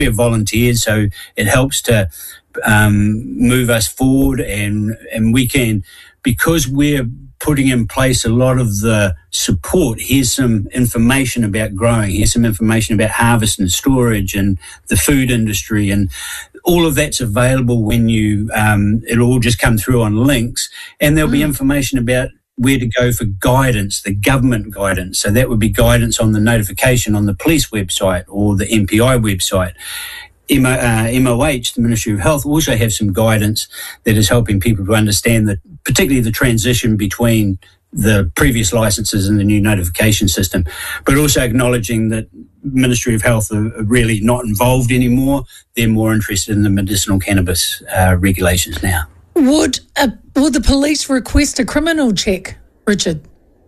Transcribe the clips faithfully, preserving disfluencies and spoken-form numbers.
we have volunteers, so it helps to um, move us forward, and and we can, because we're putting in place a lot of the support. Here's some information about growing. Here's some information about harvest and storage and the food industry, and all of that's available when you, um, it'll all just come through on links, and there'll mm. be information about where to go for guidance, the government guidance. So that would be guidance on the notification on the police website or the M P I website. M O, uh, M O H, the Ministry of Health, also have some guidance that is helping people to understand that, particularly the transition between the previous licenses and the new notification system, but also acknowledging that Ministry of Health are really not involved anymore. They're more interested in the medicinal cannabis uh, regulations now. Would a, would the police request a criminal check, Richard?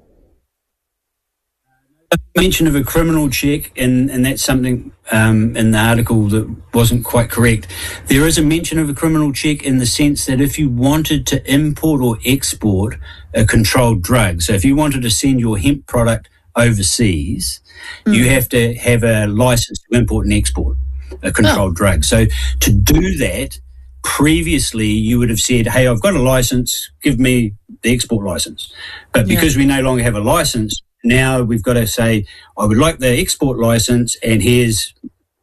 Mention of a criminal check, and, and that's something um, in the article that wasn't quite correct. There is a mention of a criminal check in the sense that if you wanted to import or export a controlled drug, so if you wanted to send your hemp product overseas, mm. you have to have a license to import and export a controlled oh. drug. So to do that, previously you would have said, hey, I've got a license, give me the export license. But because yeah. we no longer have a license, now we've got to say, I would like the export license, and here's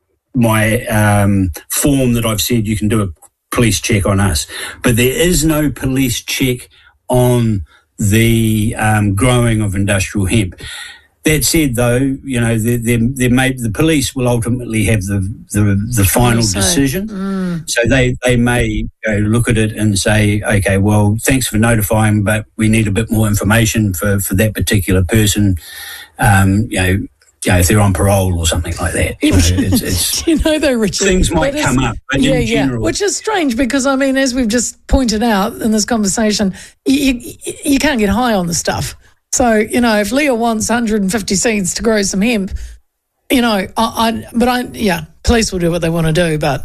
my um, form that I've said you can do a police check on us. But there is no police check on the um, growing of industrial hemp. That said, though, you know, the, the, the, may, the police will ultimately have the the, the final so. decision. Mm. So they, they may you know, look at it and say, okay, well, thanks for notifying, but we need a bit more information for, for that particular person, um, you know, you know, if they're on parole or something like that. You know, it's, it's, you know, though, Richard, things might come up, but yeah, in general, yeah. Which is strange because, I mean, as we've just pointed out in this conversation, you, you, you can't get high on the stuff. So, you know, if Leah wants one hundred fifty seeds to grow some hemp, you know, I, I but I, yeah, police will do what they want to do, but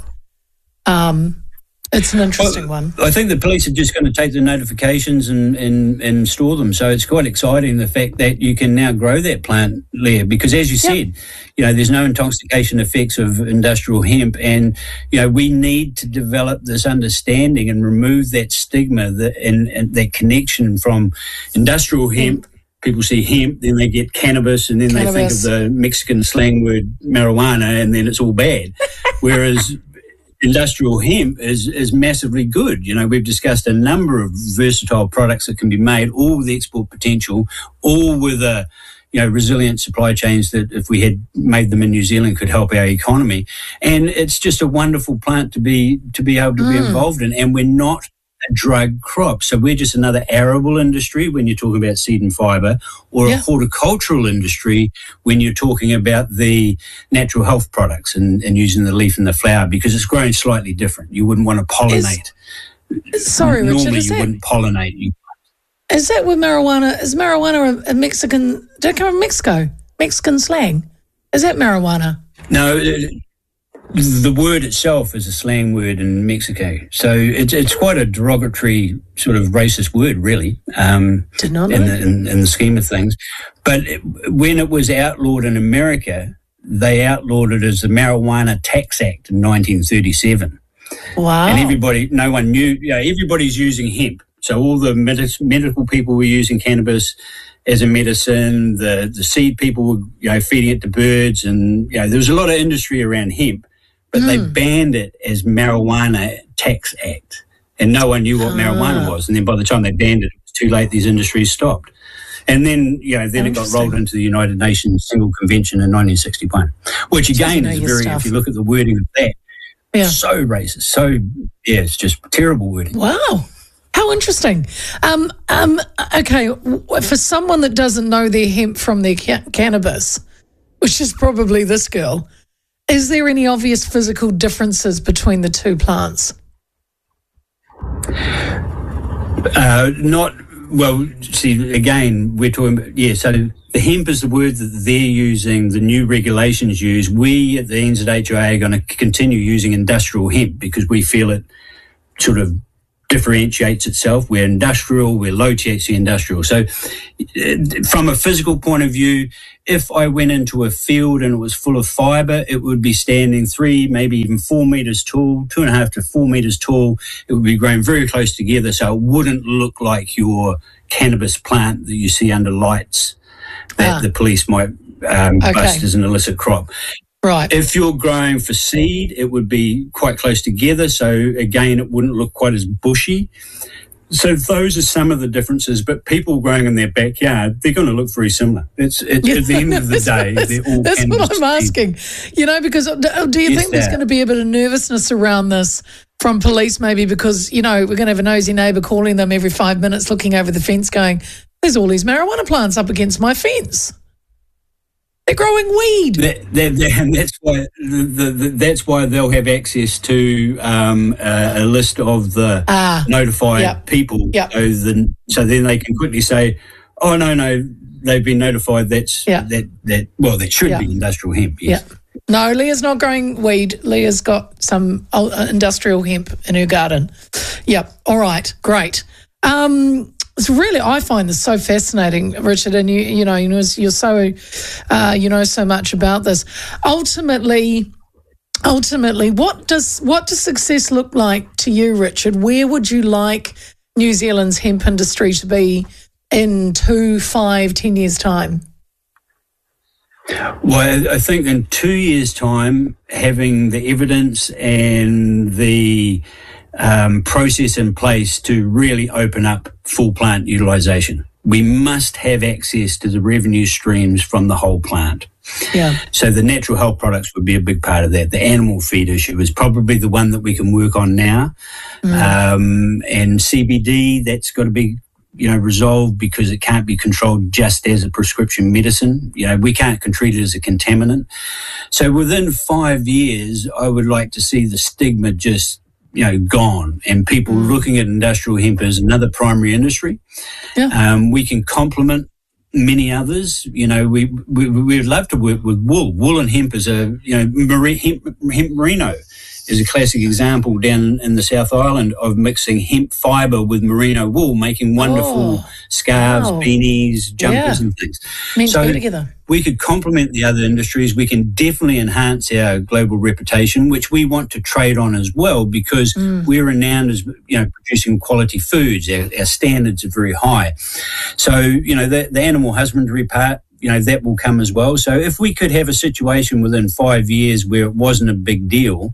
um, it's an interesting well, one. I think the police are just going to take the notifications and, and, and store them. So it's quite exciting, the fact that you can now grow that plant, Leah, because as you said, yep. you know, there's no intoxication effects of industrial hemp, and, you know, we need to develop this understanding and remove that stigma that, and, and that connection from industrial hemp. Mm. People see hemp, then they get cannabis, and then cannabis. They think of the Mexican slang word marijuana, and then it's all bad. Whereas industrial hemp is, is massively good. You know, we've discussed a number of versatile products that can be made, all with export potential, all with a, you know, resilient supply chains that if we had made them in New Zealand could help our economy. And it's just a wonderful plant to be to be able to mm. be involved in. And we're not a drug crop. So we're just another arable industry when you're talking about seed and fibre, or yeah. a horticultural industry when you're talking about the natural health products and, and using the leaf and the flower, because it's grown slightly different. You wouldn't want to pollinate. Is, sorry, Normally Richard, is you that, wouldn't pollinate. You, is that with marijuana? Is marijuana a, a Mexican, did it come from Mexico? Mexican slang? Is that marijuana? No, it, the word itself is a slang word in Mexico. So it's it's quite a derogatory sort of racist word, really, um, Did not know. in, the, in, in the scheme of things. But it, when it was outlawed in America, they outlawed it as the Marijuana Tax Act in nineteen thirty-seven. Wow. And everybody, no one knew, you know, everybody's using hemp. So all the med- medical people were using cannabis as a medicine. The, the seed people were, you know, feeding it to birds. And, you know, there was a lot of industry around hemp. But mm. they banned it as Marijuana Tax Act, and no one knew what ah. marijuana was. And then by the time they banned it, it was too late. These industries stopped. And then, you know, then it got rolled into the United Nations Single Convention in nineteen sixty-one, which again is very, stuff. If you look at the wording of that, yeah. so racist. So, yeah, it's just terrible wording. Wow. How interesting. Um, um, okay, for someone that doesn't know their hemp from their ca- cannabis, which is probably this girl, is there any obvious physical differences between the two plants? Uh, not, well, see, again, we're talking about, yeah, so the hemp is the word that they're using, the new regulations use. We at the N Z H O A are going to continue using industrial hemp because we feel it sort of differentiates itself. We're industrial, we're low T H C industrial. So from a physical point of view, if I went into a field and it was full of fibre, it would be standing three, maybe even four metres tall, two and a half to four metres tall. It would be growing very close together, so it wouldn't look like your cannabis plant that you see under lights that ah. the police might um, okay. bust as an illicit crop. Right. If you're growing for seed, it would be quite close together. So again, it wouldn't look quite as bushy. So those are some of the differences. But people growing in their backyard, they're going to look very similar. It's, it's yeah, at the end of the day, that's, they're all. That's what I'm asking. You know, because do you yes, think there's that. going to be a bit of nervousness around this from police, maybe because you know we're going to have a nosy neighbour calling them every five minutes, looking over the fence, going, "There's all these marijuana plants up against my fence." They're growing weed. That, that, that, and that's why the, the, that's why they'll have access to um, a, a list of the ah, notified yep. people. Yep. So, the, so then they can quickly say, "Oh no, no, they've been notified. That's yep. that that well, that should yep. be industrial hemp." Yes. Yep. No, Leah's not growing weed. Leah's got some industrial hemp in her garden. Yep. All right. Great. Um, It's really, I find this so fascinating, Richard, and you, you know, you know, you're so, uh, you know, so much about this. Ultimately, ultimately, what does what does success look like to you, Richard? Where would you like New Zealand's hemp industry to be in two, five, ten years' time? Well, I think in two years' time, having the evidence and the Um, process in place to really open up full plant utilisation. We must have access to the revenue streams from the whole plant. Yeah. So the natural health products would be a big part of that. The animal feed issue is probably the one that we can work on now. Mm. Um, and C B D, that's got to be, you know, resolved because it can't be controlled just as a prescription medicine. You know, we can't treat it as a contaminant. So within five years, I would like to see the stigma just you know, gone, and people mm. looking at industrial hemp as another primary industry. Yeah. Um, we can complement many others. You know, we, we, we'd love to work with wool. Wool and hemp is a, you know, marine, hemp, hemp merino is a classic example down in the South Island of mixing hemp fibre with merino wool, making wonderful oh, scarves, wow. beanies, jumpers yeah. and things. Meant so to go together. We could complement the other industries. We can definitely enhance our global reputation, which we want to trade on as well, because mm. we're renowned as, you know, producing quality foods. Our, our standards are very high. So, you know, the, the animal husbandry part, you know, that will come as well. So if we could have a situation within five years where it wasn't a big deal,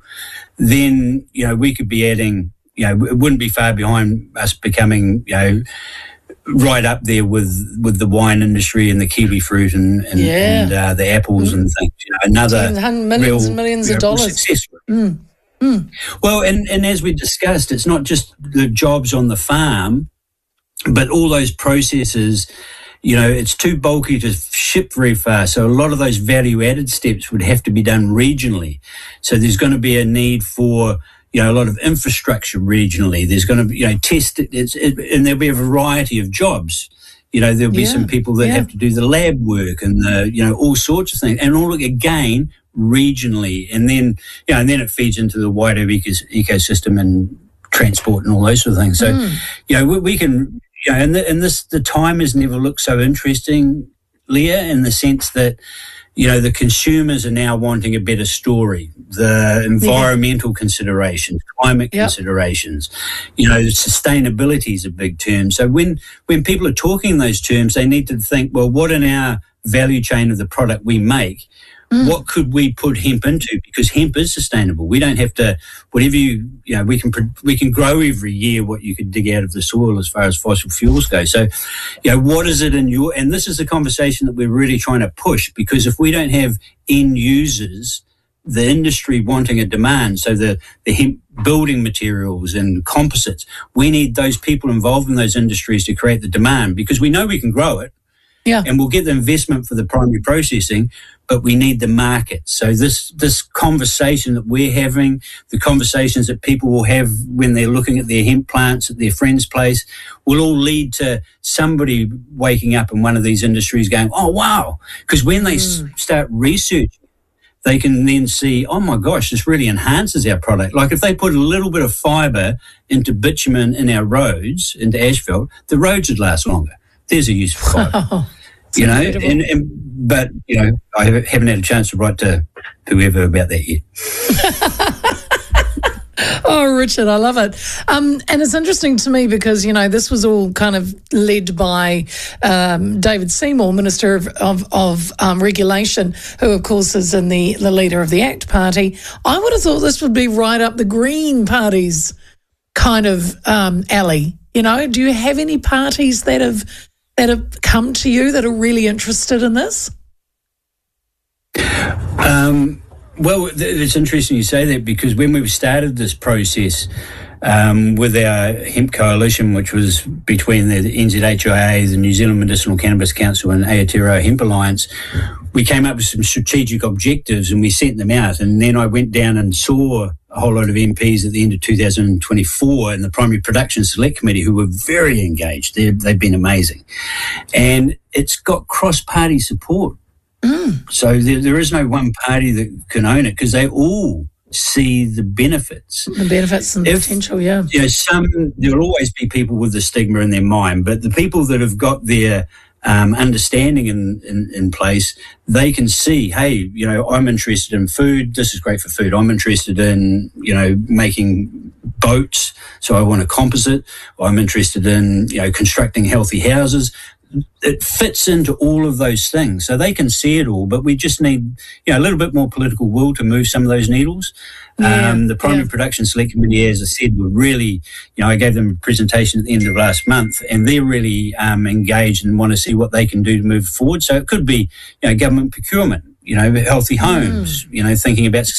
then, you know, we could be adding, you know, it wouldn't be far behind us becoming, you know, right up there with, with the wine industry and the kiwi fruit and, and, yeah. and uh, the apples mm. and things. You know, another millions real, and millions you know, of dollars. Success. Mm. Mm. Well, and, and as we discussed, it's not just the jobs on the farm, but all those processes. You know, it's too bulky to ship very far. So a lot of those value-added steps would have to be done regionally. So there's going to be a need for, you know, a lot of infrastructure regionally. There's going to be, you know, test it, it's, it and there'll be a variety of jobs. You know, there'll be yeah. some people that yeah. have to do the lab work and the, you know, all sorts of things. And all again, regionally. And then, you know, and then it feeds into the wider ecos- ecosystem and transport and all those sort of things. So, mm. you know, we, we can... You know, and, the, and this, the time has never looked so interesting, Leah, in the sense that, you know, the consumers are now wanting a better story. The environmental yeah. considerations, climate yep. considerations, you know, sustainability is a big term. So when, when people are talking in those terms, they need to think, well, what in our value chain of the product we make, mm. what could we put hemp into? Because hemp is sustainable. We don't have to, whatever you, you know, we can we can grow every year what you could dig out of the soil as far as fossil fuels go. So, you know, what is it in your, and this is a conversation that we're really trying to push, because if we don't have end users, the industry wanting a demand, so the, the hemp building materials and composites, we need those people involved in those industries to create the demand, because we know we can grow it. Yeah. And we'll get the investment for the primary processing, but we need the market. So this this conversation that we're having, the conversations that people will have when they're looking at their hemp plants at their friend's place, will all lead to somebody waking up in one of these industries going, oh, wow. Because when they mm. s- start researching, they can then see, oh my gosh, this really enhances our product. Like if they put a little bit of fibre into bitumen in our roads, into asphalt, the roads would last longer. There's a use for fibre. Wow. You know, and, and but, you know, I haven't had a chance to write to whoever about that yet. Oh, Richard, I love it. Um, and it's interesting to me because, you know, this was all kind of led by um, David Seymour, Minister of, of, of um, Regulation, who, of course, is in the, the leader of the ACT Party. I would have thought this would be right up the Green Party's kind of um, alley. You know, do you have any parties that have that have come to you that are really interested in this? Um, well, it's interesting you say that because when we started this process um, with our hemp coalition, which was between the N Z H I A, the New Zealand Medicinal Cannabis Council and Aotearoa Hemp Alliance, we came up with some strategic objectives and we sent them out. And then I went down and saw a whole lot of M Ps at the end of two thousand twenty-four in the Primary Production Select Committee who were very engaged. They've, they've been amazing. And it's got cross-party support. Mm. So there, there is no one party that can own it because they all see the benefits. The benefits and the if, potential, yeah. You know, some, there will always be people with the stigma in their mind, but the people that have got their Um, understanding in, in, in place, they can see, hey, you know, I'm interested in food. This is great for food. I'm interested in, you know, making boats. So I want a composite. I'm interested in, you know, constructing healthy houses. It fits into all of those things. So they can see it all, but we just need, you know, a little bit more political will to move some of those needles. Yeah, um, the Primary yeah. Production Select Committee, as I said, were really, you know, I gave them a presentation at the end of last month and they're really um, engaged and want to see what they can do to move forward. So it could be, you know, government procurement, you know, healthy homes, mm. you know, thinking about